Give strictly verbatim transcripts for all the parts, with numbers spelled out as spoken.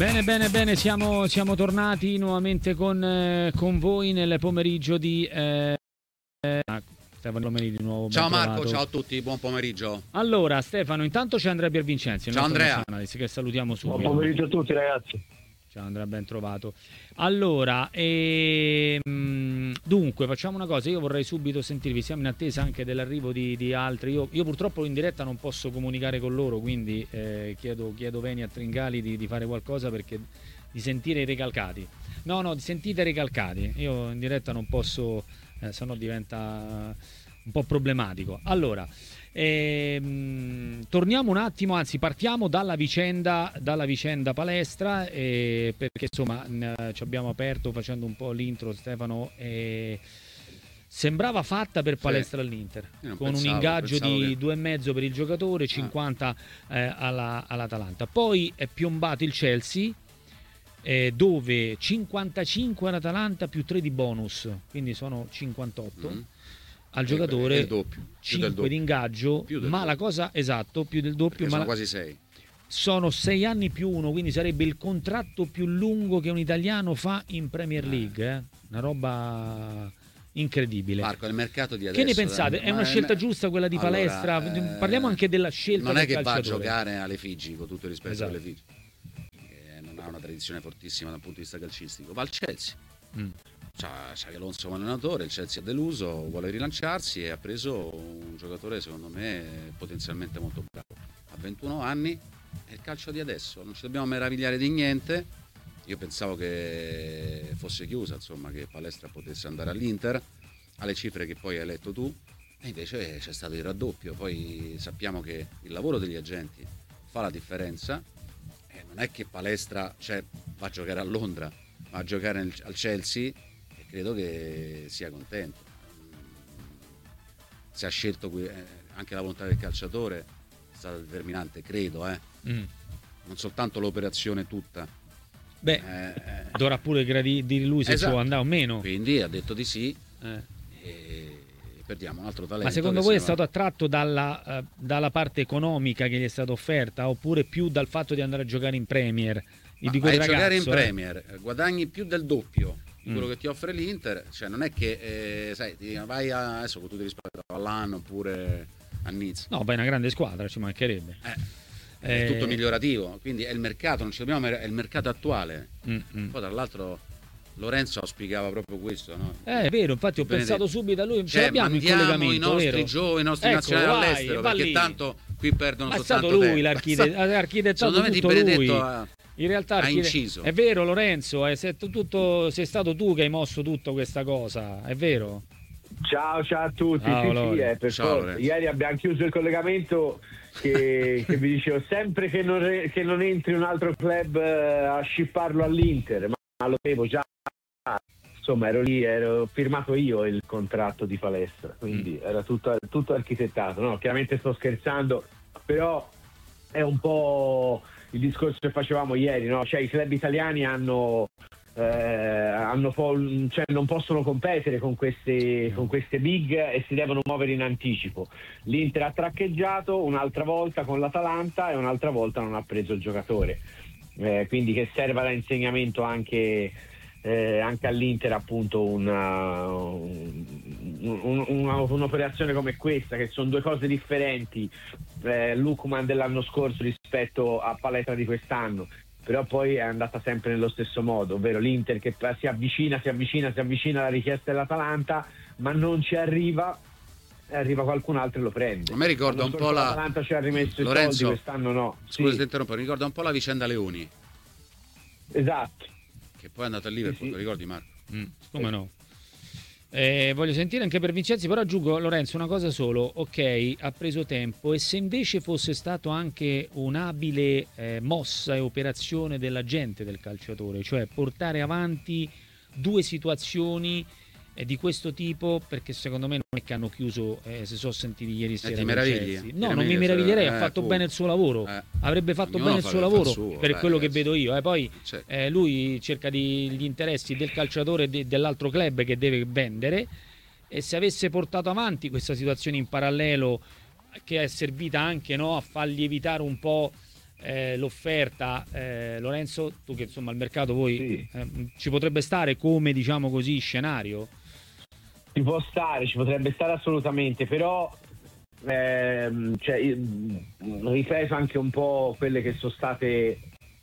Bene, bene, bene, siamo, siamo tornati nuovamente con, eh, con voi nel pomeriggio di eh, eh, Stefano Lomeli di nuovo. Ciao Marco, ciao a tutti, buon pomeriggio. Allora Stefano, intanto c'è Andrea Piervincenzi, il ciao Andrea, analyst, che salutiamo subito. Buon pomeriggio a tutti ragazzi. Ciao Andrea, ben trovato. Allora, ehm, dunque facciamo una cosa, io vorrei subito sentirvi, siamo in attesa anche dell'arrivo di, di altri, io, io purtroppo in diretta non posso comunicare con loro, quindi eh, chiedo, chiedo Veni a Tringali di, di fare qualcosa perché di sentire i recalcati. No, no, sentite recalcati, io in diretta non posso, eh, sennò diventa un po' problematico. Allora, ehm, torniamo un attimo, anzi partiamo dalla vicenda, dalla vicenda palestra, eh, perché insomma eh, ci abbiamo aperto facendo un po' l'intro, Stefano, eh, sembrava fatta per palestra sì. all'Inter, con pensavo, un ingaggio di che... due e mezzo per il giocatore, cinquanta ah. eh, alla, all'Atalanta. Poi è piombato il Chelsea, Eh, dove cinquantacinque all'Atalanta più tre di bonus, quindi sono cinquantotto mm. al giocatore, il doppio, cinque di ingaggio, ma doppio. La cosa esatto, più del doppio, perché ma sono quasi sei. Sono sei anni più uno, quindi sarebbe il contratto più lungo che un italiano fa in Premier League, eh? Una roba incredibile. Marco, il mercato di adesso, che ne pensate? È una scelta giusta quella di allora, Palestra? Eh... Parliamo anche della scelta non del è che calciatore. va a giocare alle Figi, con tutto il rispetto esatto. alle Figi, ha una tradizione fortissima dal punto di vista calcistico, va al Chelsea, mm. c'ha, c'ha Alonso come allenatore, il Chelsea ha deluso, vuole rilanciarsi e ha preso un giocatore secondo me potenzialmente molto bravo, ha ventuno anni, è il calcio di adesso, non ci dobbiamo meravigliare di niente. Io pensavo che fosse chiusa, insomma, che Palestra potesse andare all'Inter alle cifre che poi hai letto tu, e invece c'è stato il raddoppio. Poi sappiamo che il lavoro degli agenti fa la differenza. Non è che Palestra, cioè, va a giocare a Londra, va a giocare nel, al Chelsea, e credo che sia contento. Se ha scelto qui, eh, anche la volontà del calciatore è stata determinante, credo, eh. Mm. Non soltanto l'operazione tutta. Beh, eh, dovrà pure gradi- dire lui se esatto. può andare o meno. Quindi ha detto di sì. Eh. E perdiamo un altro talento. Ma secondo voi è stato attratto dalla, uh, dalla parte economica che gli è stata offerta, oppure più dal fatto di andare a giocare in Premier? Ma di vai ragazzo, a giocare in eh? Premier, guadagni più del doppio di quello mm. che ti offre l'Inter, cioè non è che eh, sai, vai a, adesso con tutto il rispetto all'anno oppure a Nizza. No, beh, è una grande squadra, ci mancherebbe. Eh. È tutto migliorativo, quindi è il mercato, non ci dobbiamo, è il mercato attuale. Mm-hmm. Poi tra l'altro Lorenzo auspicava proprio questo, no? Eh, è vero, infatti ho Benedetto. pensato subito a lui, cioè, ce l'abbiamo in collegamento, i nostri vero? giovani, i nostri ecco, nazionali vai, all'estero, perché lì. tanto qui perdono Ma soltanto è stato lui tempo. l'archite- ha architettato Secondo me tutto Di Benedetto lui. Ha, in realtà ha archite- inciso. È vero Lorenzo, è, sei, tutto, sei stato tu che hai mosso tutta questa cosa, è vero? Ciao, ciao a tutti. Ciao, sì, sì, è per ciao, forza. Ieri abbiamo chiuso il collegamento che, che vi dicevo sempre che non, re, che non entri un altro club eh, a scipparlo all'Inter, ma, ma lo sapevo già. Insomma, ero lì, ero firmato io il contratto di Palestra, quindi mm. era tutto, tutto architettato. No, chiaramente sto scherzando, però è un po' il discorso che facevamo ieri, no? Cioè i club italiani hanno Eh, hanno po- cioè non possono competere con queste, con queste big e si devono muovere in anticipo. L'Inter ha traccheggiato un'altra volta con l'Atalanta e un'altra volta non ha preso il giocatore, eh, quindi che serva da insegnamento anche, eh, anche all'Inter appunto una, un, un, una, un'operazione come questa, che sono due cose differenti, eh, Lukman dell'anno scorso rispetto a Palestra di quest'anno, però poi è andata sempre nello stesso modo, ovvero l'Inter che si avvicina, si avvicina, si avvicina alla richiesta dell'Atalanta, ma non ci arriva, e arriva qualcun altro e lo prende. A me ricorda un po' la... L'Atalanta ci ha rimesso Lorenzo, i soldi, quest'anno no. Scusa sì. se interrompo, mi ricorda un po' la vicenda Leoni. Esatto. Che poi è andata a Liverpool, sì, sì. ricordi Marco? Mm, come no? Eh, voglio sentire anche per Vincenzi, però aggiungo Lorenzo una cosa solo, ok, ha preso tempo, e se invece fosse stato anche un'abile eh, mossa e operazione della gente del calciatore, cioè portare avanti due situazioni eh, di questo tipo, perché secondo me non è che hanno chiuso, eh, se sono sentiti ieri sera. Eh, ti meravigli? No, ti non meravigli, mi meraviglierei, eh, ha fatto tu. bene il suo lavoro, eh. avrebbe fatto Ognuno bene il fa- suo fa lavoro, suo, per dai, quello ragazzi. che vedo io, eh. Poi Cioè. eh, lui cerca di, gli interessi del calciatore e de, dell'altro club che deve vendere, e se avesse portato avanti questa situazione in parallelo, che è servita anche, no, a far lievitare un po' eh, l'offerta, eh, Lorenzo, tu che insomma al mercato voi Sì. eh, ci potrebbe stare come, diciamo così, scenario? Ci può stare, ci potrebbe stare assolutamente, però ehm, cioè, io, ripeto anche un po' quelle che sono state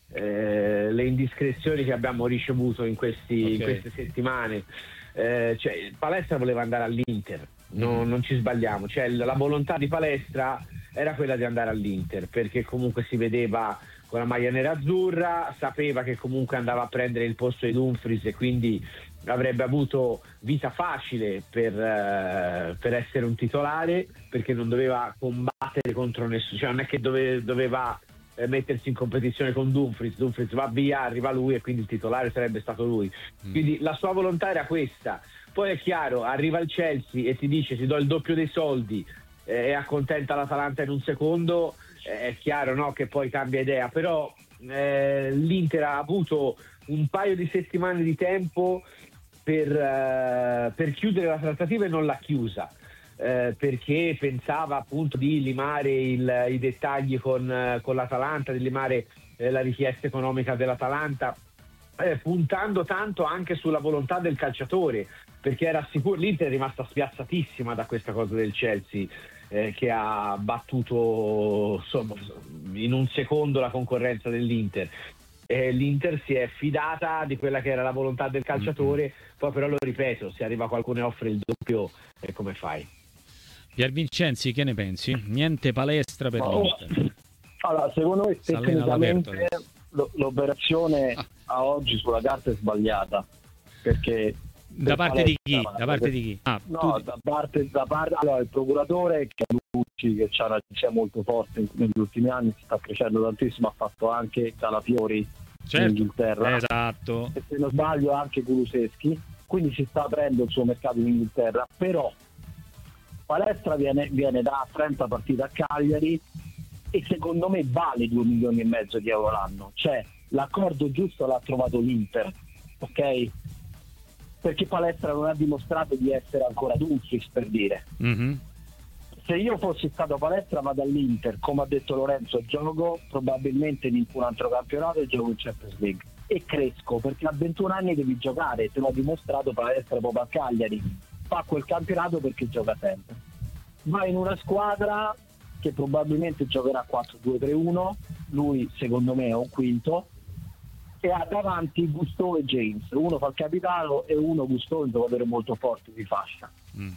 eh, le indiscrezioni che abbiamo ricevuto in, questi, Ok. in queste settimane. Eh, cioè, Palestra voleva andare all'Inter, no- Mm. non ci sbagliamo, cioè, la volontà di Palestra era quella di andare all'Inter, perché comunque si vedeva con la maglia nera-azzurra, sapeva che comunque andava a prendere il posto di Dumfries e quindi avrebbe avuto vita facile per, eh, per essere un titolare, perché non doveva combattere contro nessuno, cioè non è che dove- doveva eh, mettersi in competizione con Dumfries, Dumfries va via, arriva lui e quindi il titolare sarebbe stato lui. Mm. Quindi la sua volontà era questa. Poi è chiaro, arriva il Chelsea e ti dice ti do il doppio dei soldi eh, e accontenta l'Atalanta in un secondo, eh, è chiaro, no, che poi cambia idea, però eh, l'Inter ha avuto un paio di settimane di tempo per, eh, per chiudere la trattativa e non l'ha chiusa. Eh, perché pensava appunto di limare il- i dettagli con, eh, con l'Atalanta, di limare eh, la richiesta economica dell'Atalanta, eh, puntando tanto anche sulla volontà del calciatore, perché era sicuro, l'Inter è rimasta spiazzatissima da questa cosa del Chelsea, eh, che ha battuto insomma, in un secondo la concorrenza dell'Inter. Eh, L'Inter si è fidata di quella che era la volontà del calciatore, poi però lo ripeto, se arriva qualcuno e offre il doppio, eh, come fai? Pier Vincenzi, che ne pensi? Niente Palestra per Oh, l'Inter. allora, secondo me Si allena all'aperto tecnicamente adesso. lo- l'operazione Ah. a oggi sulla carta è sbagliata, perché Da per parte di chi? Palestra- Da parte di chi? Ah, No, tu- da parte, da parte allora il procuratore, che è Lucci, che ha un'agenzia molto forte in- negli ultimi anni, sta crescendo tantissimo, ha fatto anche Calafiori in certo. Inghilterra, Esatto. e se non sbaglio anche Kuluseschi, quindi si sta aprendo il suo mercato in Inghilterra, però Palestra viene, viene da trenta partite a Cagliari e secondo me vale due milioni e mezzo di euro l'anno, cioè l'accordo giusto l'ha trovato l'Inter, ok? Perché Palestra non ha dimostrato di essere ancora Dumfries, per dire. Mhm. Se io fossi stato Palestra vado all'Inter, come ha detto Lorenzo, gioco probabilmente in un altro campionato e gioco in Champions League e cresco, perché a ventuno anni devi giocare, te l'ha dimostrato Palestra proprio a Cagliari, fa quel campionato perché gioca sempre, va in una squadra che probabilmente giocherà quattro due tre uno, lui secondo me è un quinto, e ha davanti Gusto e James, uno fa il capitano e uno Gusto è un giocatore molto forte di fascia. Mm.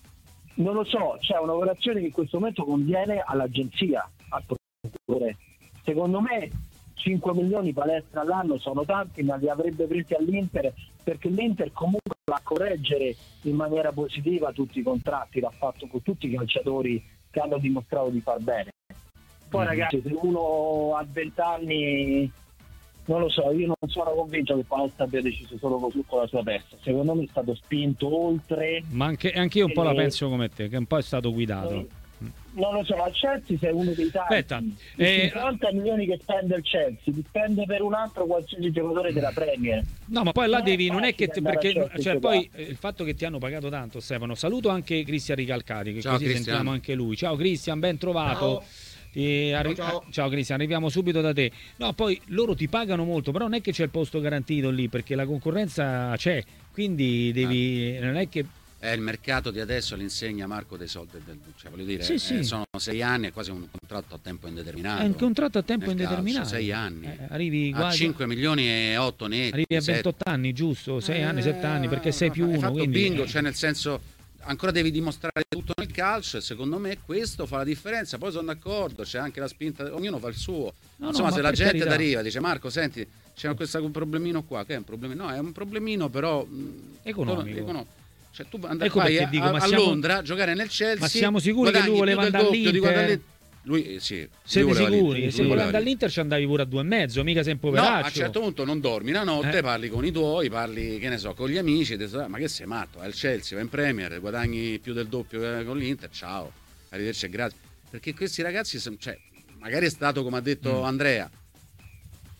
Non lo so, c'è un'operazione che in questo momento conviene all'agenzia, al procuratore. Secondo me cinque milioni Palestra all'anno sono tanti, ma li avrebbe presi all'Inter, perché l'Inter comunque va a correggere in maniera positiva tutti i contratti, l'ha fatto con tutti i calciatori che hanno dimostrato di far bene. Poi Mm. ragazzi, se uno ha venti anni, non lo so, io non sono convinto che Palestra abbia deciso solo così con la sua testa. Secondo me è stato spinto oltre. Ma anche, anche io un po' la Eh, penso come te, che un po' è stato guidato. Non lo so, al Chelsea sei uno dei tanti. Aspetta, I eh, cinquanta milioni che spende il Chelsea li spende per un altro qualsiasi giocatore della Premier. No, ma poi là Non è devi, non è che facile ti- andare a perché Chelsea cioè, e poi giocare. eh, il fatto che ti hanno pagato tanto, Stefano. Saluto anche Cristian Ricalcati, che Ciao, così Cristian. sentiamo anche lui. Ciao Cristian, ben trovato. Ti arri- Ciao, ciao. ah, ciao Cristian, arriviamo subito da te. No, poi loro ti pagano molto, però non è che c'è il posto garantito lì, perché la concorrenza c'è, quindi devi non è che È il mercato di adesso all'insegna, Marco, dei soldi del, cioè, voglio dire, Sì, eh, sì. sono sei anni, è quasi un contratto a tempo indeterminato. è un contratto a tempo Nel calcio, indeterminato. sei anni. Eh, arrivi A quasi cinque milioni e otto netti. arrivi a sette. ventotto anni, giusto? sei anni, sette anni, perché sei più Hai uno, fatto quindi bingo, cioè nel senso ancora devi dimostrare tutto nel calcio e secondo me questo fa la differenza. Poi sono d'accordo, c'è anche la spinta, ognuno fa il suo. No, Insomma, no, se ma la per gente carità. arriva dice Marco, senti, c'è questo problemino qua, che è un problemino? No, è un problemino però mh, Economico. econo- Cioè, tu andai Ecco vai perché a, dico, a- ma a siamo- Londra a giocare nel Chelsea. Ma siamo sicuri che lui guadagni voleva più del andare doppio di all'Inter? guadagni- Lui, eh, sì, lui siete voleva sicuri? l'Inter, Se lui vuole voleva andare all'Inter ci andavi pure a due e mezzo, mica sei un No, poveraccio. a un certo punto non dormi la notte, Eh. parli con i tuoi, parli, che ne so, con gli amici, e dici, "Ah, ma che sei matto? È il Chelsea, va in Premier, guadagni più del doppio che con l'Inter, ciao, arrivederci e grazie." Perché questi ragazzi, son- cioè, magari è stato come ha detto Mm. Andrea,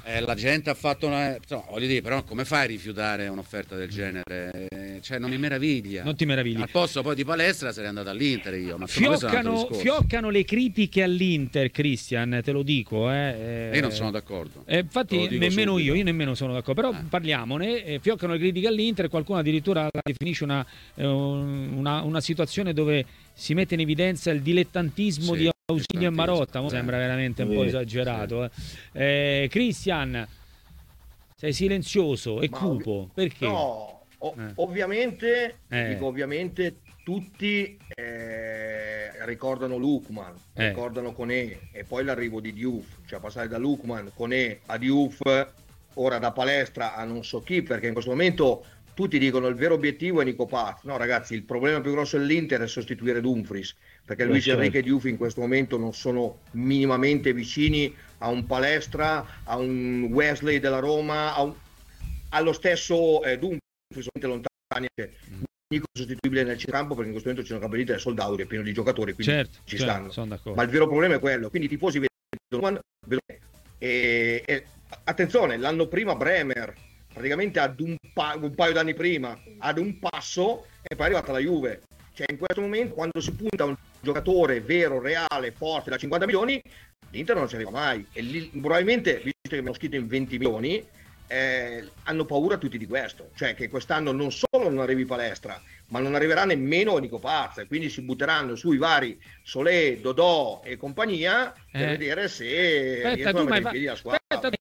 Eh, la gente ha fatto una... No, voglio dire, però come fai a rifiutare un'offerta del genere? Eh, cioè, non mi meraviglia. Non ti meravigli. Al posto poi di Palestra sarei andato all'Inter io. Ma fioccano, fioccano le critiche all'Inter, Christian, te lo dico. Eh. Io non sono d'accordo. Eh, infatti nemmeno subito. io, io nemmeno sono d'accordo. Però eh. parliamone, eh, fioccano le critiche all'Inter, qualcuno addirittura la definisce una, eh, una, una situazione dove si mette in evidenza il dilettantismo sì. di Ausilio e Marotta, mi sembra veramente un po' esagerato. Sì. Eh, Christian, sei silenzioso e Ma cupo, ov- perché? No, o- eh. ovviamente, eh. dico ovviamente tutti eh, ricordano Lukman, eh. ricordano Koné e poi l'arrivo di Diouf, cioè passare da Lukman, Koné a Diouf, ora da Palestra a non so chi, perché in questo momento tutti dicono il vero obiettivo è Nico Paz. No ragazzi, il problema più grosso dell'Inter è sostituire Dumfries, perché Luis certo. Enrique e Diouf in questo momento non sono minimamente vicini a un Palestra, a un Wesley della Roma, a un... allo stesso eh, Dumfries, lontani. Mm. Nico è sostituibile nel centrocampo perché in questo momento c'è una campionata del Soldauri, è pieno di giocatori, quindi certo, ci certo, stanno. Ma il vero problema è quello, quindi i tifosi vedono e, e attenzione, l'anno prima Bremer praticamente ad un, pa- un paio d'anni prima ad un passo e poi è arrivata la Juve. Cioè in questo momento quando si punta a un giocatore vero, reale, forte da cinquanta milioni, l'Inter non ci arriva mai e lì, probabilmente, visto che abbiamo scritto in venti milioni, eh, hanno paura tutti di questo, cioè che quest'anno non solo non arrivi Palestra, ma non arriverà nemmeno Nico Paz, e quindi si butteranno sui vari Solé, Dodò e compagnia per eh. vedere se aspetta, tu mettere in piedi la squadra. Aspetta.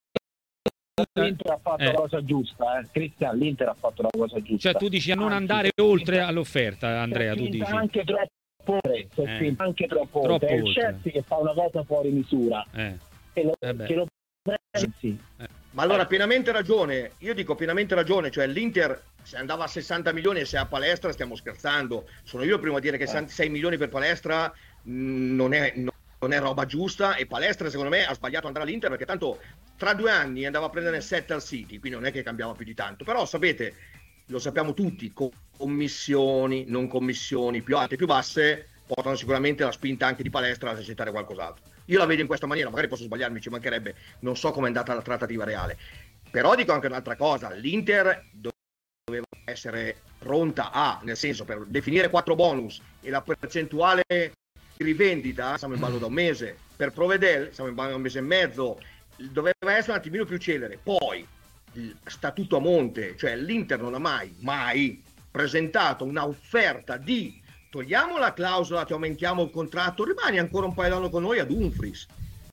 L'Inter ha fatto eh. la cosa giusta, eh. Cristian, l'Inter ha fatto la cosa giusta. Cioè tu dici a non anche andare oltre all'offerta, Andrea, tu dici. Anche troppo oltre, eh. anche troppo, troppo oltre. È il oltre. Chelsea che fa una cosa fuori misura. Eh. Che lo, eh che lo pensi. Eh. Ma allora pienamente ragione, io dico pienamente ragione, cioè l'Inter se andava a sessanta milioni e se è a Palestra stiamo scherzando. Sono io il primo a dire che eh. sei milioni per Palestra mh, non è... Non non è roba giusta e Palestra secondo me ha sbagliato andare all'Inter perché tanto tra due anni andava a prendere sette al City, quindi non è che cambiava più di tanto, però sapete, lo sappiamo tutti, commissioni, non commissioni più alte, più basse portano sicuramente la spinta anche di Palestra a accettare qualcos'altro. Io la vedo in questa maniera, magari posso sbagliarmi, ci mancherebbe, non so com'è andata la trattativa reale, però dico anche un'altra cosa, l'Inter doveva essere pronta a, nel senso per definire quattro bonus e la percentuale rivendita, siamo in ballo da un mese, per Provedel siamo in ballo da un mese e mezzo, doveva essere un attimino più celere. Poi sta tutto a monte, cioè l'Inter non ha mai mai presentato un'offerta di togliamo la clausola, ti aumentiamo il contratto, rimani ancora un paio d'anni con noi a Dumfries.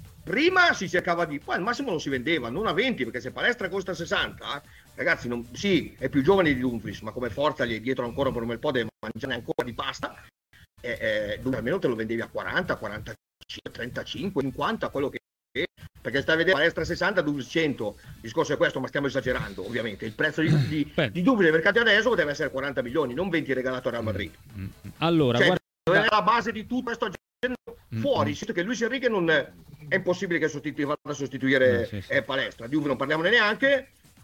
Prima si cercava di, poi al massimo non si vendeva, non a venti, perché se Palestra costa sessanta, ragazzi, non, sì, è più giovane di Dumfries, ma come forza gli è dietro ancora per un bel po', deve mangiare ancora di pasta. Eh, eh, almeno te lo vendevi a quaranta, quarantacinque, trentacinque, cinquanta, quello che è, perché stai a vedere Palestra sessanta, duecento, il discorso è questo, ma stiamo esagerando ovviamente, il prezzo di, di, di Dumfries nei mercati adesso deve essere quaranta milioni, non venti regalato a Real Madrid. Allora, cioè, guarda... è la base di tutto questo fuori, visto che Luis Enrique non è, è impossibile che sostitu- vada a sostituire no, sì, sì. Eh, Palestra, di Juve non parliamone neanche.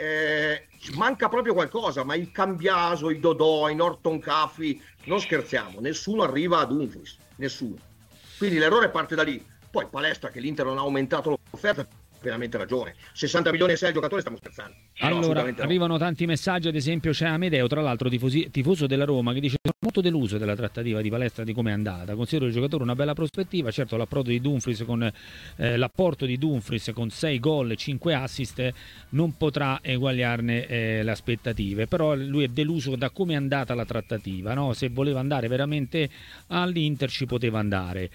Eh, manca proprio qualcosa, ma il Cambiaso, i Dodò, i Norton Caffi, non scherziamo, nessuno arriva a Dumfries, nessuno. Quindi l'errore parte da lì. Poi Palestra che l'Inter non ha aumentato l'offerta, pienamente ragione. sessanta milioni e sei al giocatore, stiamo scherzando. Allora, no, arrivano no. tanti messaggi, ad esempio c'è Amedeo, tra l'altro tifosi, tifoso della Roma, che dice: sono molto deluso della trattativa di Palestra, di come è andata. Considero il giocatore una bella prospettiva, certo l'approdo di Dumfries con eh, l'apporto di Dumfries con sei gol e cinque assist non potrà eguagliarne eh, le aspettative, però lui è deluso da come è andata la trattativa, no? Se voleva andare veramente all'Inter ci poteva andare.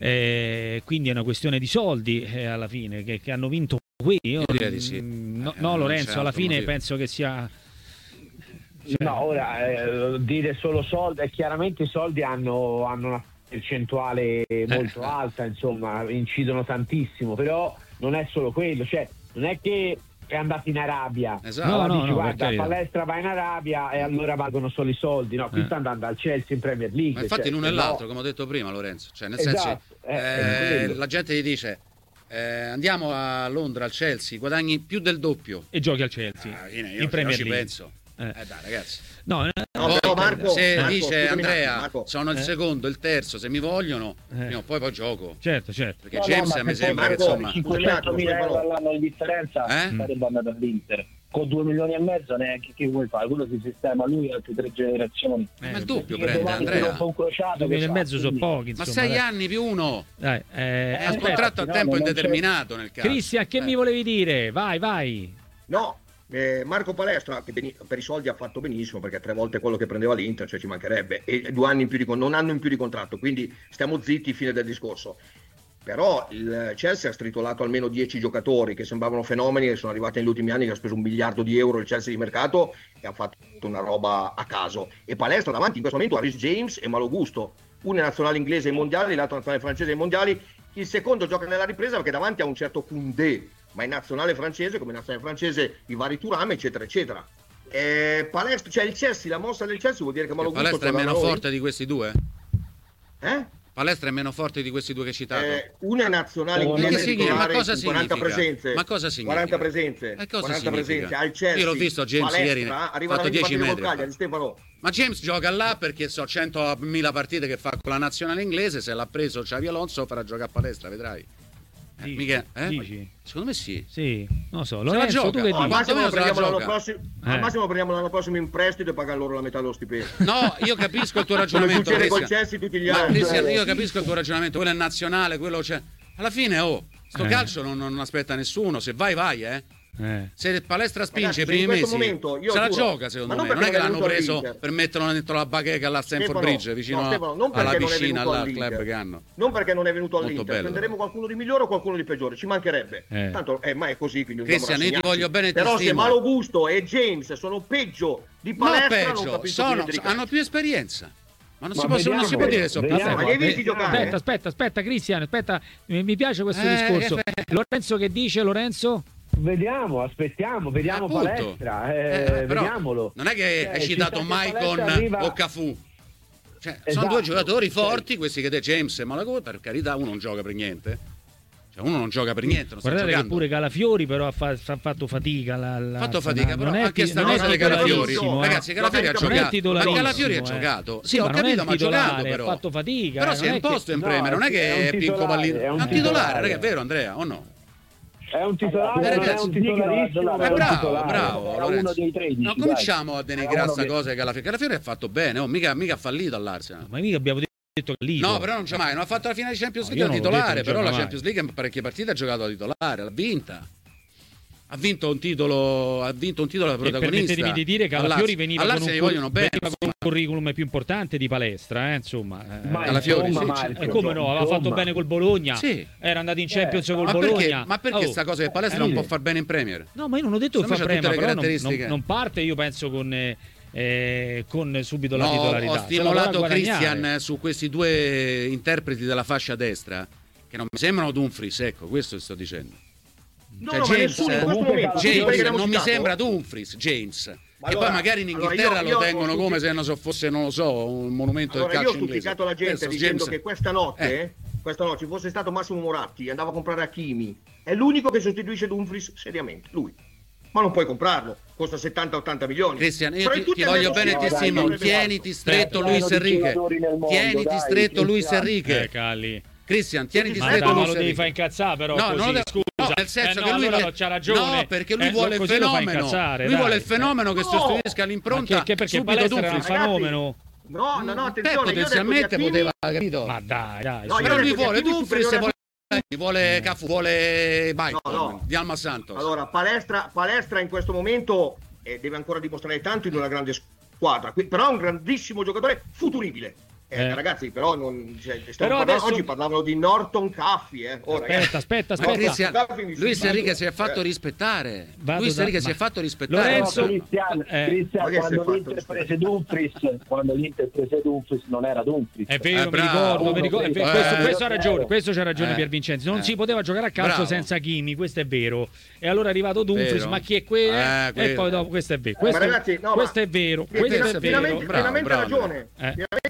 Eh, quindi è una questione di soldi eh, alla fine che, che hanno vinto qui. Io, Io direi di sì. No, eh, no Lorenzo, alla fine motivo. penso che sia cioè... no ora eh, dire solo soldi, eh, chiaramente i soldi hanno, hanno una percentuale molto eh. alta, insomma incidono tantissimo, però non è solo quello, cioè non è che è andato in Arabia, esatto. no, no, dici no, guarda Palestra va in Arabia e allora valgono solo i soldi, no, qui eh. sta andando al Chelsea in Premier League, ma infatti cioè, l'uno e no. l'altro, come ho detto prima Lorenzo, cioè nel esatto. senso eh, eh, la gente gli dice eh, andiamo a Londra al Chelsea, guadagni più del doppio e giochi al Chelsea ah, io, io, in Premier io ci League. penso Eh, eh dai, ragazzi. No, No, Poi, però Marco, se Marco, dice scusami, Andrea, Marco. sono il Eh. secondo, il terzo, se mi vogliono, Eh. prima o poi poi gioco. certo, certo. Perché No, James no, a ma me se sembra poi che Marco, insomma... cinquecentomila euro all'anno di differenza Eh? sarebbe andato all'Inter. Con due milioni e mezzo neanche che vuoi fare, quello si sistema lui altre tre generazioni. Ma il Eh, doppio Che prende domani Andrea. si rompe un crociato, due che milioni e fa? mezzo sono Quindi- pochi, Ma insomma. sei dai. anni più uno. Dai, eh, È un aspetta. contratto a no, tempo non c'è- indeterminato nel caso. Cristian, che Eh. mi volevi dire? Vai, vai. No, eh, Marco Palestra che beni- per i soldi ha fatto benissimo perché tre volte quello che prendeva l'Inter, cioè ci mancherebbe, e due anni in più di con- non hanno in più di contratto, quindi stiamo zitti, fine del discorso. Però il Chelsea ha stritolato almeno dieci giocatori che sembravano fenomeni e sono arrivati negli ultimi anni, che ha speso un miliardo di euro il Chelsea di mercato e ha fatto una roba a caso. E Palestra davanti in questo momento a Reece James e Malo Gusto, uno è nazionale inglese ai mondiali, l'altro nazionale francese ai mondiali, il secondo gioca nella ripresa perché davanti ha un certo Koundé, ma è nazionale francese, come nazionale francese i vari Thuram, eccetera eccetera. Eh, Palestra, cioè il Chelsea, la mossa del Chelsea vuol dire che Malo Gusto Palestra è torna meno da noi? forte di questi due? Eh? Palestra è meno forte di questi due che hai citato? Eh, una è nazionale Ma inglese che significa? titolare Ma cosa con quaranta significa? presenze. Ma cosa significa? quaranta presenze. E cosa quaranta significa? presenze al Chelsea. Io l'ho visto James Palestra, ieri, arriva fatto da dieci partite col metri, ha Cagliari, fatto. Stefano. Ma James gioca là perché so centomila partite che fa con la nazionale inglese, se l'ha preso Xavi Alonso farà giocare a palestra, vedrai. Eh, Dici? mica, eh? Dici? Secondo me sì. Sì, non lo so. la Lorenzo, gioca. tu che Oh, Al dici? ma- massimo, quantomeno lo se la prendiamo l'anno gioca. prossimo, Eh. al massimo lo prendiamo l'anno prossimo in prestito e pagano loro la metà dello stipendio. No, io capisco il tuo Come ragionamento. succede col Cristian. Chelsea tutti gli Ma anni. Cristian, io capisco il tuo ragionamento, quello è nazionale, quello c'è. Alla fine, oh, sto Eh. calcio non, non aspetta nessuno, se vai vai, eh. Eh. Se il Palestra spinge Ragazzi, i primi in questo mesi, momento io se la giuro, gioca secondo ma me. non Non è che perché non è l'hanno venuto preso all'Inter. per metterlo dentro la bacheca alla Stamford Stefano, Bridge, vicino no, Stefano, non alla perché non è piscina, venuto là, al all'Inter. club che hanno. Non perché non è venuto Molto all'Inter, bello, prenderemo però. qualcuno di migliore o qualcuno di peggiore, ci mancherebbe. Eh. Tanto eh, ma è così, quindi Cristian, io ti voglio bene e ti Però se stimo. Malo Gusto e James sono peggio di No, Palestra, non peggio, capisco sono, più di hanno più esperienza. Ma non, Ma si, possono, non si può vediamo, dire che sono più vediamo. Ma forti. li hai visti giocare? Aspetta, aspetta, aspetta, Cristian, aspetta, mi mi piace questo Eh, discorso. eh, Lorenzo che dice, Lorenzo? Vediamo, aspettiamo, vediamo Appunto. Palestra, eh, Eh, però vediamolo. non è che Cioè, hai ci citato sta che Maicon Palestra arriva- o Cafu. Cioè, sono Esatto. due giocatori forti, questi che te James e Malago, per carità, uno non gioca per niente. Cioè, uno non gioca per niente, non sta Guardate che giocando. pure Calafiori però ha, fa- ha fatto fatica. La, la- Ha fatto fatica, non però è anche ti- sta non è cosa dei titolarissimo, Calafiori. eh. Ragazzi, Calafiori ha Non è giocato. Ma titolarissimo, Calafiori ha eh. giocato. Sì, Sì, ho ma non capito, è ma ha giocato titolare, però. ha fatto fatica, Però eh, si non è è che- imposto in no, Premier, non è che è un è Pinco titolare, Pallino. è È un un titolare, titolare. raga, è vero Andrea, o no? È un titolare, Eh, non è ragazzi, un titolarissimo, ma Eh, è un bravo, titolare. bravo, Era Lorenzo. uno dei tredici, No, dai. cominciamo a denigrare Era sta uno cosa che Calafiori. Calafiori ha fatto bene, oh, mica, mica ha fallito all'Arsenal. Ma mica abbiamo detto che lì. No, però non c'è mai, non ha fatto la finale di Champions No, League io da non l'ho titolare, detto, però non la gioca Champions League in parecchie partite ha giocato da titolare, l'ha vinta. Ha vinto un titolo, ha vinto un titolo da E protagonista. permettetemi di dire che Calafiori veniva, con un, All'Arsenal gli cur- vogliono bene. veniva con un curriculum più importante di Palestra, eh, insomma. Eh, Ma Calafiori, insomma, sì, Marco, e come no, aveva insomma. fatto bene col Bologna. Sì. Era andato in Champions col Ma Bologna. perché, ma perché Oh. sta cosa che Palestra Eh, non può far bene in Premier? No, ma io non ho detto che Secondo fa me c'ha prema, tutte le però non, non, caratteristiche. non parte, io penso, con, eh, eh, con subito la No, titolarità. ho Se la stimolato dovrà guadagnare. Christian su questi due interpreti della fascia destra che non mi sembrano Dumfries, ecco, questo sto dicendo. No, Cioè, no, ma James, nessuno in eh, questo momento. tutti quelli James che abbiamo non mi citato, sembra Dumfries, James. Ma che allora- poi magari in allora Inghilterra io- lo io tengono ho come tutti- se non so, fosse, non lo so, un monumento Allora del io ho calcio inglese. stuzzicato la gente Adesso dicendo James- che questa notte, Eh. questa notte ci fosse stato Massimo Moratti, andava a comprare Hakimi, è l'unico che sostituisce Dumfries seriamente, lui. Ma non puoi comprarlo, costa settanta ottanta milioni. Cristian, io Fra ti, tutti ti voglio abbiamo bene e ti detto che stimo. avrebbe Tieniti stretto Dai, Luis pieno di Enrique. giocatori nel mondo, Tieniti dai, stretto Luis Cristian. Enrique. Eh, Calli. Cristian, tieniti Ma Ma, stretto dai, ma Luis lo devi Enrique. far incazzare però No, così, non lo devo- scusa. no, nel senso Eh, che no, lui allora c'ha ragione. No, perché lui Eh, vuole il così lo fa fenomeno. incazzare, lui dai. vuole il fenomeno che No! sostituisca Ma all'impronta che, che perché subito Palestra era un Dumfries. Ragazzi, fenomeno. No, no, no, Beh, attenzione, io ho detto di potenzialmente Hakimi- poteva, capito? Ma dai, dai. No, su. io Però ho lui detto che vuole Hakimi Dumfries e superiore vuole, vuole Cafu, vuole Maicon, No, no. di Alma Santos. Allora, Palestra, Palestra in questo momento eh, deve ancora dimostrare tanto in una grande squadra, qui- però è un grandissimo giocatore futuribile. Eh, Eh. Ragazzi, però non, cioè, stiamo Però parlando- adesso- oggi parlavano di Norton Caffi. Eh. Oh, ragazzi, Aspetta, aspetta, Ma aspetta. Cristian, Caffi mi Luis si- Enrique si è fatto eh. rispettare. Vado Luis da- Enrique si ma- è fatto rispettare. Lorenzo- Però, Cristian, eh, Cristian, ma che si è quando fatto l'Inter rispettare? prese Dumfries, quando l'Inter prese Dumfries non era Dumfries. È vero, Eh, mi bravo. ricordo, mi ricordo. Eh, questo, eh, questo ha ragione, questo c'ha ragione eh, Pier Vincenzi. Non eh. si poteva giocare a calcio Bravo. senza Kimi, questo è vero. E allora è arrivato Dumfries, Vero. ma chi è quello? Eh, E quello. poi dopo questo è vero. Eh, Questo, ma ragazzi, no, questo ma- è vero, Sì, questo piena- è vero. pienamente, bravo, pienamente bravo, ragione. Eh. Pienamente ragione.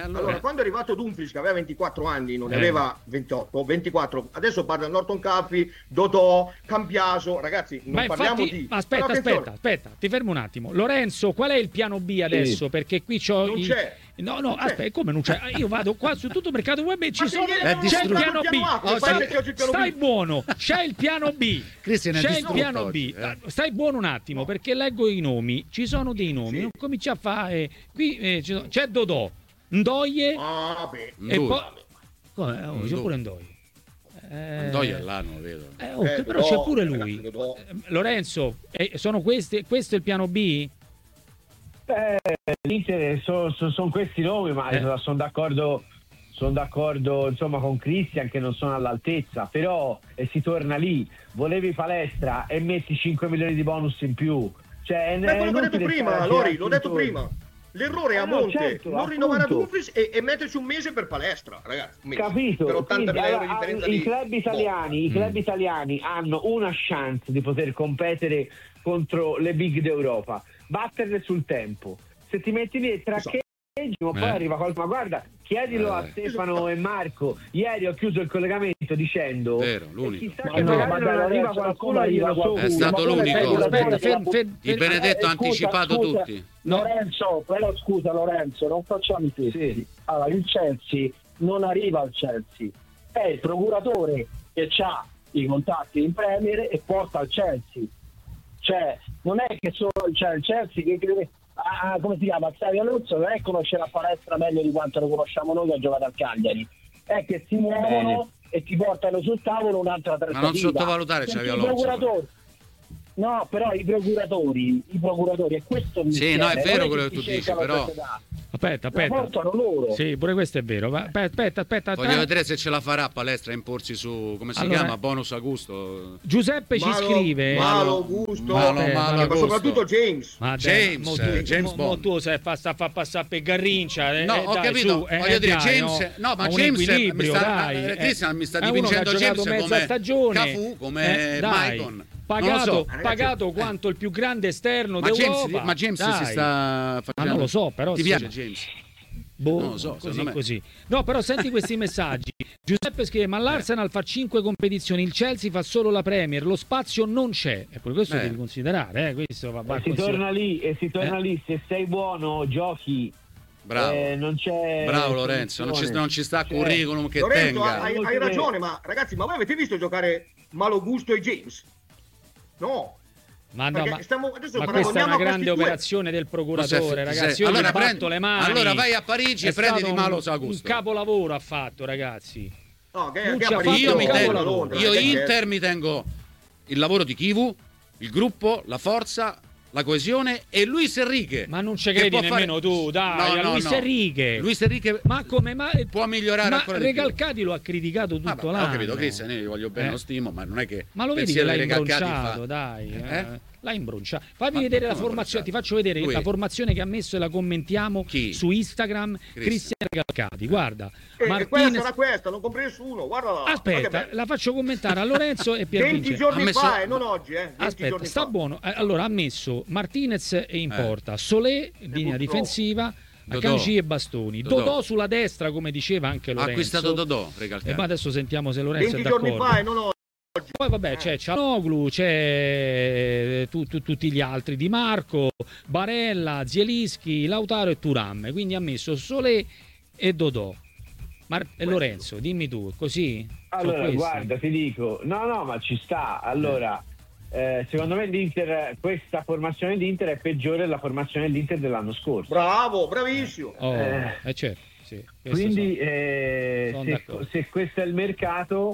allora... allora, quando è arrivato Dumfries che aveva ventiquattro anni, non ne Eh. aveva ventotto, ventiquattro, adesso parla Norton Capi, Dodò, Cambiaso, ragazzi, non Ma parliamo infatti, di... ma aspetta, Però attenzione, aspetta, aspetta, ti fermo un attimo. Lorenzo, qual è il piano B adesso? Perché qui c'ho Non i- c'è. No, no, Non c'è. aspetta, come non c'è? Io vado qua su tutto il mercato web e ci Ma sono se ieri È avevamo c'è il distrutto. piano B. A, come Oggi- fai perché oggi il piano Stai B? buono, c'è il piano B. Cristian è C'è il distrutto piano oggi, B. eh. Stai buono un attimo perché leggo i nomi. Ci sono dei nomi. Sì. Non comincia a fare. Qui eh, ci sono- c'è Dodò, Ndoye Ah, beh. e Ndui. poi. Come? Oh, c'è Ndui. pure Ndoye. Eh, Ndoye è là, non lo vedo. eh, oh, Eh, però Dodò, c'è pure ragazzi, lui. Dodò. Eh, Lorenzo, eh, sono questi, questo è il piano B? Eh, l'Inter sono questi nomi, ma Eh. sono d'accordo, sono d'accordo insomma con Christian che non sono all'altezza, però e si torna lì, volevi Palestra e metti cinque milioni di bonus in più. Cioè, È quello che ho detto inutile prima, stare a Lori, girarsi l'ho detto intorno. prima. L'errore è a Eh no, monte, certo, non rinnovare a appunto. Dumfries e, e metterci un mese per Palestra, ragazzi. un mese. Capito? Per ottanta Quindi, mila euro di allora, differenza i di... club italiani, i Mm. club italiani hanno una chance di poter competere contro le big d'Europa, batterle sul tempo. Se ti metti lì e traccheggi, ma poi Eh. arriva qualcuno. Ma guarda, chiedilo a Eh. Stefano e Marco. Ieri ho chiuso il collegamento dicendo Vero, e l'unico. chissà Ma che no, magari ma non dai, arriva Lorenzo, qualcuno come e glielo arriva so. È stato Ma come l'unico. sei Aspetta, regolatore ferm- della- ferm- Il ferm- Benedetto ha Eh, scusa, anticipato scusa, tutti. Lorenzo, però scusa Lorenzo, non facciamo i testi. Sì. Allora, il Chelsea non arriva al Chelsea, è il procuratore che ha i contatti in Premier e porta al Chelsea. Cioè, non è che solo cioè, il Chelsea che crede, ah, come si chiama, Xavi Alonso non è conoscere la Palestra meglio di quanto lo conosciamo noi che ha giocato al Cagliari, è che si muovono e ti portano sul tavolo un'altra trattativa. non sottovalutare Perché Xavi i Alonso. procuratori- No, però i procuratori, i procuratori, è questo il Sì, mestiere, no, è vero non quello che che tu ti dici, cercano però- società. Aspetta, La aspetta. portano loro. Sì, pure questo è vero. Va- Aspetta, aspetta. Voglio tra- vedere se ce la farà Palestra a imporsi su, come si Allora- chiama, bonus a gusto. Giuseppe ci Malo- scrive. Malo gusto, Malo, Eh, malo ma a ma gusto. soprattutto James. Ma James, mo tu, eh, James mo- mo Bond. tu sei fa, sta fa passare per Garrincia. eh, No, eh, ho dai, capito, su, eh, voglio dire, dai, James, no, no, ma un James mi equilibrio, sta, dai, eh, eh. Christian mi sta È uno che ha dipingendo giocato James mezza come stagione, Cafu, come eh, dai, Maicon. Non Pagato, lo so. pagato quanto il più grande esterno Ma d'Europa. James, ma James dai. si sta Ma facendo. non lo so, però Ti sì. piace James? Boh, Non lo so, così, secondo me. così. No, però senti questi messaggi. Giuseppe scrive: ma l'Arsenal fa cinque competizioni, il Chelsea fa solo la Premier, lo spazio non c'è. Ecco, questo Beh. devi considerare, eh, questo va, va E si considerato. torna lì e si torna Eh. lì, se sei buono giochi. Bravo. Eh, non c'è Bravo Lorenzo, non ci, non ci sta Cioè, curriculum che Lorenzo, tenga. hai, hai ragione, ma ragazzi, ma voi avete visto giocare Malo Gusto e James? No. Ma, no, Perché ma, stiamo- adesso ma questa è paragoniamo una a grande questi due. operazione del Non procuratore, sei- ragazzi. sei- Io allora gli batto prendi- le mani. allora vai a Parigi È e prendi stato di Malo un, Augusto. un capolavoro ha fatto, ragazzi. No, che, Non che ci ha ha fatto Io, mi Cavolo, tengo, a Londra, io perché- Inter mi tengo il lavoro di Chivu, il gruppo, la forza, la coesione e Luis Enrique. Ma non ci che credi può fare- nemmeno tu, dai, No, a no, Luis no. Enrique. Luis Enrique Ma come? Ma, può migliorare ma ancora di più. Recalcati lo ha criticato tutto Ah, beh, l'anno. ho capito, Cristian, io gli voglio bene, Eh. lo stimo, ma non è che Ma lo vedi pensiero che l'ha dei Recalcati imbronciato, fa- dai. Eh? eh. L'ha imbronciato. Fammi Ma vedere la come formazione, ti imbronciato? faccio vedere Lui? la formazione che ha messo e la commentiamo Chi? su Instagram. Cristian. Cristian Recalcati, guarda. E, e quella Martinez- sarà questa, non compri nessuno, guarda. Aspetta, la faccio commentare a Lorenzo e venti Pierluigi. giorni Ha messo- fa, e non oggi, eh. venti Aspetta, giorni sta fa. buono. Eh, Allora ha messo Martinez in Eh. porta, Solé linea purtroppo. difensiva, Dodò. Akanji e Bastoni. Dodò. Dodò sulla destra, come diceva anche Ha Lorenzo. acquistato Dodò, E Recalcati. ma adesso sentiamo se Lorenzo venti è giorni d'accordo. fa e non oggi. Poi vabbè c'è Cianoglu, c'è tu- tu- tutti gli altri, Di Marco, Barella, Zielinski, Lautaro e Thuram. Quindi ha messo Solé e Dodò. Mar- e Lorenzo, dimmi tu, così? Sono Allora, questi? guarda, ti dico, no, no, ma ci sta. Allora, eh, secondo me l'Inter, questa formazione d'Inter è peggiore della formazione dell'Inter dell'anno scorso. Bravo, bravissimo. Oh, Eh. eh, certo, sì, questo Quindi, sono- eh, sono se, d'accordo. se questo è il mercato,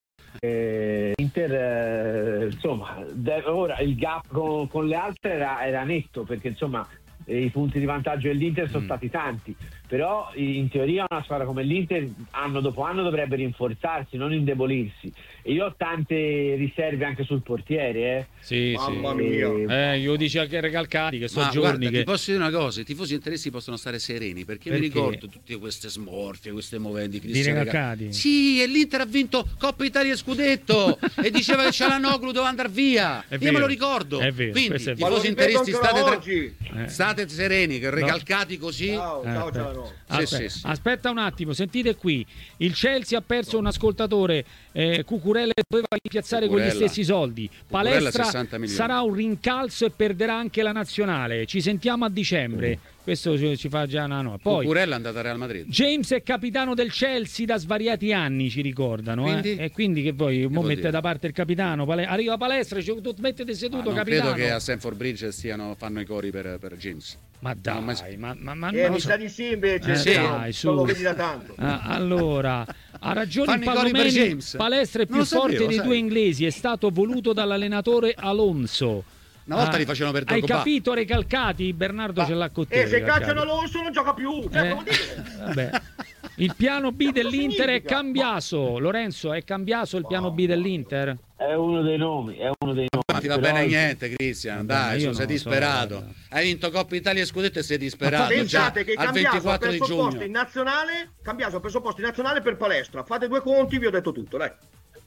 eh, Inter, eh, insomma, de- ora il gap con, con le altre era, era netto, perché insomma eh, i punti di vantaggio dell'Inter sono Mm. stati tanti, però in teoria una squadra come l'Inter anno dopo anno dovrebbe rinforzarsi, non indebolirsi, e io ho tante riserve anche sul portiere, eh. Sì, Mamma sì. mia. Eh, io dice anche Recalcati che sono Ma giorni guarda, che ti posso dire una cosa, i tifosi interisti possono stare sereni perché, mi Perché? ricordo tutte queste smorfie, queste moventi di Cristian Recalcati. Recalcati. Sì, e l'Inter ha vinto Coppa Italia e Scudetto e diceva che Cialanoglu doveva andare via. È Io vero, me lo ricordo. è vero, Quindi, questo è Ma lo tifosi ripeto interisti, ancora state, tra- oggi. Eh. state state sereni, che Recalcati così. Ciao, ciao, Eh, ciao. No. Aspetta, Sì, sì, sì. aspetta un attimo, sentite qui. Il Chelsea ha perso un ascoltatore. Eh, Cucurella doveva rimpiazzare con gli Cucurella. stessi soldi. Cucurella Palestra sessanta milioni. sarà un rincalzo e perderà anche la nazionale. Ci sentiamo a dicembre. Questo ci, ci fa già una no. Poi Cucurella è andata a Real Madrid. James è capitano del Chelsea da svariati anni, ci ricordano. Quindi? Eh? E quindi che voi mo vuol mette dire? da parte il capitano. Pale- arriva Palestra, dice, tu mettete Ma seduto, non capitano. credo che a Stamford Bridge stiano, fanno i cori per, per James. Ma dai, No, ma- ma, ma, ma Eh, non lo mi so. sa di sì invece, Eh, sì, dai, su. non lo vedi da tanto. Ah, allora, ha ragione Fanno il i cori per Palomeni, James. Palestra è Non più lo sapevo, forte dei sai. due inglesi, è stato voluto dall'allenatore Alonso. Una volta Ah, li facevano per Hai Drogba. capito, Recalcati? Bernardo Ma- ce l'ha con te. E se Recalcati. cacciano Alonso non gioca più. Cioè, Eh, come dire? vabbè. Il piano B dell'Inter è significa? cambiato. Lorenzo, è cambiato il piano B dell'Inter? È uno dei nomi, è uno dei nomi. Ma ti va però- bene niente, Cristian, Vabbè, dai, io su, sei non lo so, disperato. guarda. Hai vinto Coppa Italia e Scudetto e sei disperato. Pensate già che al Cambiaso ha ventiquattro di perso il posto giugno. in nazionale, Cambiaso ha perso il posto in nazionale per Palestra. Fate due conti, vi ho detto tutto, dai.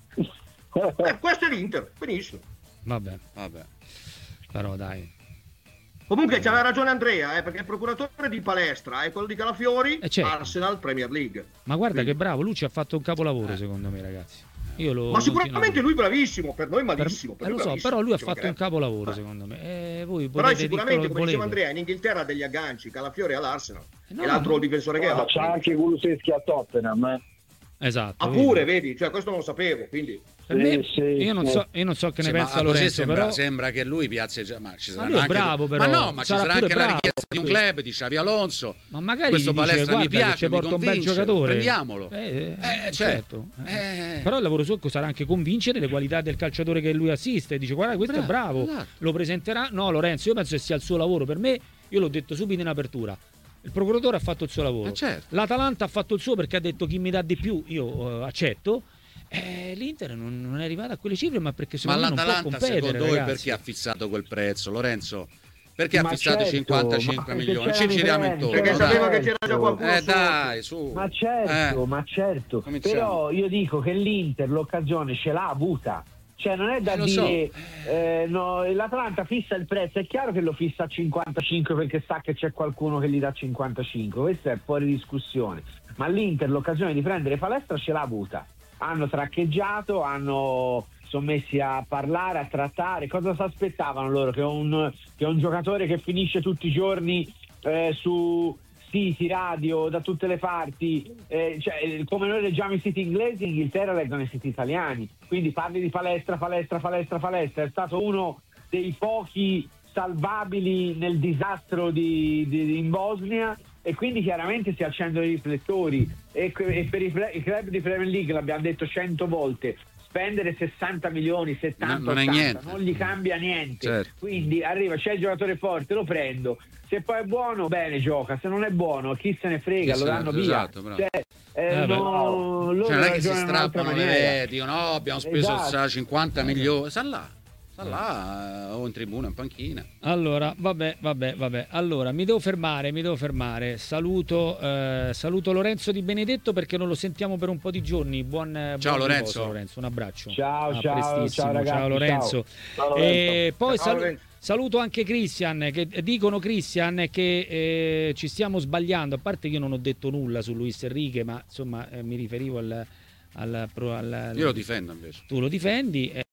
Eh, questo è l'Inter, benissimo. Vabbè, Vabbè. però dai. Comunque c'aveva ragione Andrea, eh, perché il procuratore di Palestra è quello di Calafiori, Eh, certo. Arsenal Premier League. Ma guarda Quindi- che bravo, lui ci ha fatto un capolavoro Eh. secondo me, ragazzi. Io lo Ma sicuramente continuo- lui bravissimo, per noi Per- malissimo. per eh, lo lui so, bravissimo, però lui ha ci fatto un mancherebbe. capolavoro Eh. secondo me. E voi Però potete sicuramente, dire quello come che diceva volete. Andrea, in Inghilterra ha degli agganci, Calafiori all'Arsenal No, e l'altro ma- difensore che Ma ha. c'ha anche Kulusevski a Tottenham, eh. Esatto. Ah vedi. pure, vedi, cioè questo non lo sapevo, quindi... Per me- Sì, sì, io, non sì. so, io non so che ne Sì, ma pensa così Lorenzo, sembra, però sembra che lui piazza già, ma ci Ma saranno lui è anche bravo, però. ma no, ma ci Sarà sarà pure anche la bravo, richiesta di un lui. club di Xavi Alonso. ma magari Questo gli dice, Palestra mi guarda che piace, ci mi porta un bel convince, giocatore. prendiamolo. Eh, eh, Eh, certo. cioè, Eh. eh. Però il lavoro suo sarà anche convincere le qualità del calciatore che lui assiste. Dice guarda questo è Bravo, bravo, esatto. lo presenterà. No Lorenzo, io penso che sia il suo lavoro. Per me, io l'ho detto subito in apertura. Il procuratore ha fatto il suo lavoro. Eh, certo. L'Atalanta ha fatto il suo perché ha detto chi mi dà di più io eh, accetto. Eh, L'Inter non, non è arrivata a quelle cifre, ma perché Ma secondo me non può l'Atalanta competere, secondo voi ragazzi. perché ha fissato quel prezzo, Lorenzo? Perché ha Ma fissato certo, cinquantacinque ma milioni? perché Ci c'erano giriamo i treni, intorno. Perché Però sapeva dai. che c'era già qualcuno Eh sotto. dai, su. Ma certo, Eh. ma certo. Cominciamo. Però io dico che l'Inter l'occasione ce l'ha avuta. Cioè non è da Eh, lo so. dire eh, no, l'Atalanta fissa il prezzo, è chiaro che lo fissa a cinquantacinque perché sa che c'è qualcuno che gli dà cinquantacinque, questo è fuori discussione. Ma l'Inter l'occasione di prendere Palestra ce l'ha avuta. Hanno traccheggiato, hanno sono messi a parlare, a trattare. Cosa si aspettavano loro? Che un, che un giocatore che finisce tutti i giorni eh, su siti, radio, da tutte le parti, eh, cioè, come noi leggiamo i siti inglesi, in Inghilterra leggono i siti italiani. Quindi parli di palestra, palestra, palestra, palestra. È stato uno dei pochi salvabili nel disastro di, di- in Bosnia, e quindi chiaramente si accendono i riflettori. E, e per i, pre- i club di Premier League, l'abbiamo detto cento volte, spendere sessanta milioni, settanta, Non- non è ottanta, niente. non gli cambia niente. Certo. Quindi arriva, c'è il giocatore forte, lo prendo. Se poi è buono, bene, gioca. Se non è buono, chi se ne frega, Chi lo se ne- danno via. esatto, bravo. Cioè, eh, Eh, beh. no, loro Cioè, non è che si ragionano in un'altra strappano le maniera. idee, dicono no, abbiamo speso Esatto. sa, cinquanta milioni, sta là, sta là, eh, o in tribuna, in panchina. Allora, vabbè, vabbè, vabbè. Allora, mi devo fermare, mi devo fermare. Saluto, eh, saluto Lorenzo Di Benedetto perché non lo sentiamo per un po' di giorni. Buon, Ciao, buon Lorenzo. riposo, Lorenzo. Un abbraccio. Ciao, A ciao, prestissimo. ciao, ragazzi, Ciao Lorenzo. Ciao, Lorenzo. E poi Ciao, salu- Lorenzo. saluto anche Christian, che dicono Christian che eh, ci stiamo sbagliando. A parte che io non ho detto nulla su Luis Enrique, ma insomma eh, mi riferivo al, al, pro- al- Io lo difendo invece. tu lo difendi. eh,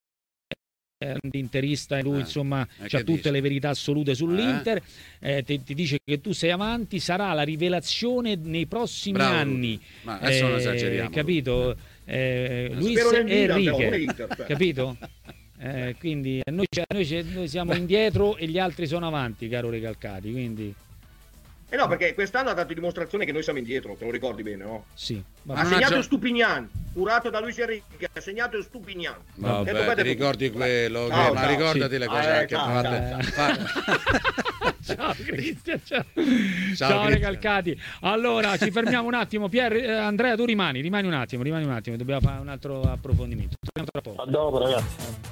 È un interista e lui Eh, insomma eh, ha che tutte dici? le verità assolute sull'Inter, eh, ti, ti dice che tu sei avanti, sarà la rivelazione nei prossimi Bravo, anni. ma adesso non esageriamo. Capito? Eh, Luis Spero nel Milan, però, non Enrique, Inter, cioè. capito? Eh, quindi noi, noi, noi siamo indietro e gli altri sono avanti, caro Recalcati, quindi Eh no, perché quest'anno ha dato dimostrazione che noi siamo indietro, te lo ricordi bene, no? sì. Ma Ha non ha segnato gio- Stupignan, curato da Luis Enrique, ha segnato Stupignan. Vabbè, Detto, ti ricordi quello, che- Ciao, ma ciao, ricordati sì. le cose Eh, che ciao, ha ciao. fatto. Fa- Ciao Cristian, ciao. Ciao, Cristian. Recalcati. Allora ci fermiamo un attimo. Pier, eh, Andrea, tu rimani, rimani un attimo, rimani un attimo, dobbiamo fare un altro approfondimento. Torniamo tra poco. A dopo, ragazzi.